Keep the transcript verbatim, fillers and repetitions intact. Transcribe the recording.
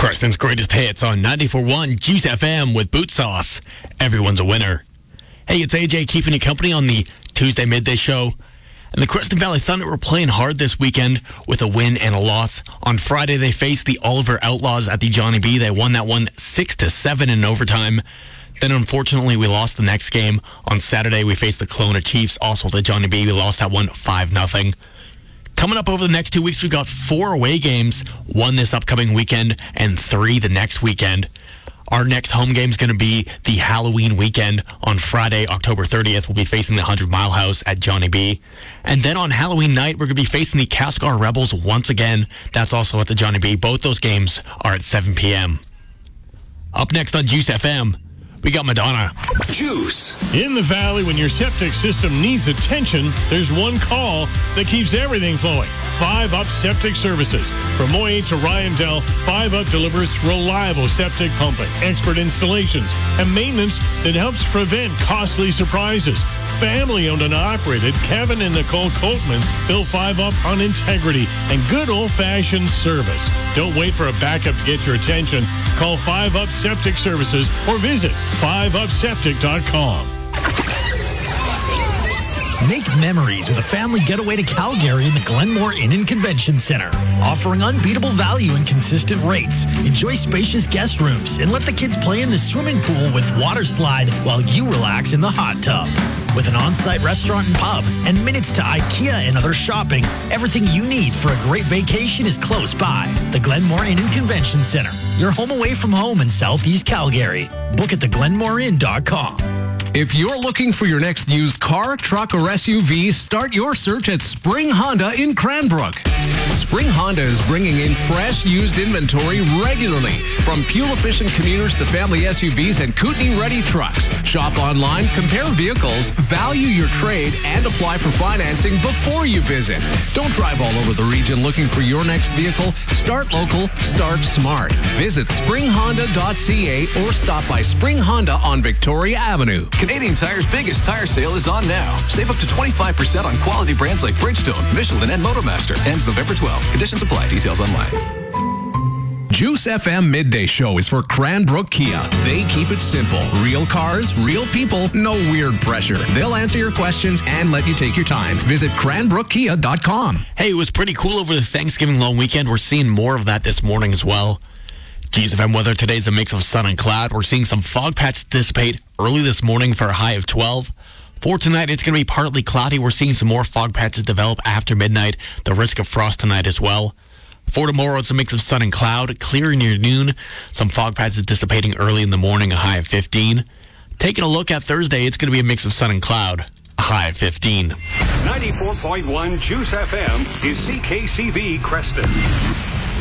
Creston's greatest hits on ninety-four point one Juice F M with Boot Sauce. Everyone's a winner. Hey, it's A J keeping you company on the Tuesday midday show. And the Creston Valley Thunder were playing hard this weekend with a win and a loss. On Friday, they faced the Oliver Outlaws at the Johnny B. They won that one six to seven in overtime. Then, unfortunately, we lost the next game. On Saturday, we faced the Kelowna Chiefs, also at the Johnny B. We lost that one five nothing. Coming up over the next two weeks, we've got four away games, one this upcoming weekend and three the next weekend. Our next home game is going to be the Halloween weekend. On Friday, October thirtieth, we'll be facing the Hundred Mile House at Johnny B. And then on Halloween night, we're going to be facing the Cascar Rebels once again. That's also at the Johnny B. Both those games are at seven p.m. Up next on Juice F M, we got Madonna. Juice. In the Valley, when your septic system needs attention, there's one call that keeps everything flowing. Five Up Septic Services. From Moy to Ryandell, Five Up delivers reliable septic pumping, expert installations, and maintenance that helps prevent costly surprises. Family owned and operated, Kevin and Nicole Coltman build Five Up on integrity and good old-fashioned service. Don't wait for a backup to get your attention. Call Five Up Septic Services or visit five up septic dot com. Make memories with a family getaway to Calgary in the Glenmore Inn and Convention Center. Offering unbeatable value and consistent rates. Enjoy spacious guest rooms and let the kids play in the swimming pool with water slide while you relax in the hot tub. With an on-site restaurant and pub and minutes to IKEA and other shopping, everything you need for a great vacation is close by. The Glenmore Inn and Convention Center. Your home away from home in Southeast Calgary. Book at the glenmore inn dot com. If you're looking for your next used car, truck, or S U V, start your search at Spring Honda in Cranbrook. Spring Honda is bringing in fresh used inventory regularly, from fuel-efficient commuters to family S U Vs and Kootenai-ready trucks. Shop online, compare vehicles, value your trade, and apply for financing before you visit. Don't drive all over the region looking for your next vehicle. Start local, start smart. Visit spring honda dot c a or stop by Spring Honda on Victoria Avenue. Canadian Tire's biggest tire sale is on now. Save up to twenty-five percent on quality brands like Bridgestone, Michelin, and Motomaster. Ends November twelfth. Conditions apply. Details online. Juice F M Midday Show is for Cranbrook Kia. They keep it simple. Real cars, real people, no weird pressure. They'll answer your questions and let you take your time. Visit cranbrook kia dot com. Hey, it was pretty cool over the Thanksgiving long weekend. We're seeing more of that this morning as well. Juice F M weather today is a mix of sun and cloud. We're seeing some fog patches dissipate early this morning for a high of twelve. For tonight, it's going to be partly cloudy. We're seeing some more fog patches develop after midnight. The risk of frost tonight as well. For tomorrow, it's a mix of sun and cloud. Clear near noon. Some fog patches dissipating early in the morning, a high of fifteen. Taking a look at Thursday, it's going to be a mix of sun and cloud, a high of fifteen. ninety-four point one Juice F M is C K C V Creston.